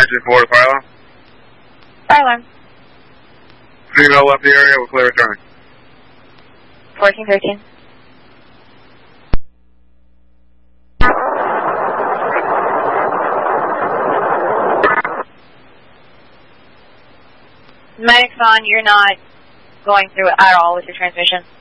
4 to fire alarm. Fire alarm. Female left the area, we're clear returning. 1413. Medic's on, you're not going through at all with your transmission.